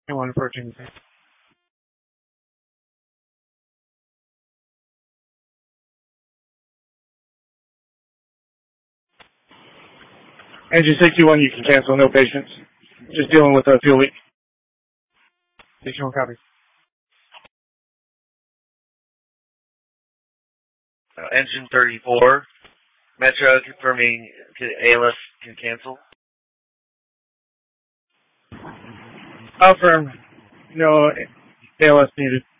Anyone approaching? Engine 61, you can cancel, no patients. Just dealing with a fuel leak. 61 copy. Engine 34, Metro confirming ALS can cancel. Affirm. No ALS needed.